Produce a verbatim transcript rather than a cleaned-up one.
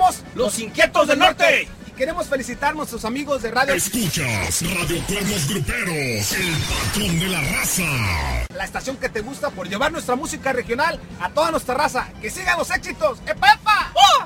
somos Los Inquietos del Norte. Y queremos felicitar a nuestros amigos de Radio... Escuchas Radio Cuernos Gruperos, el patrón de la raza. La estación que te gusta por llevar nuestra música regional a toda nuestra raza. ¡Que sigan los éxitos! ¡Epa!